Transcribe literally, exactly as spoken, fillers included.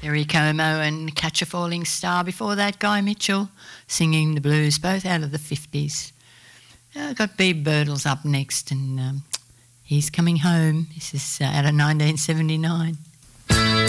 Perry Como and Catch a Falling Star. Before that, Guy Mitchell singing the blues, both out of the fifties. Uh, got Beeb Birtles up next, and um, he's coming home. This is uh, out of nineteen seventy-nine.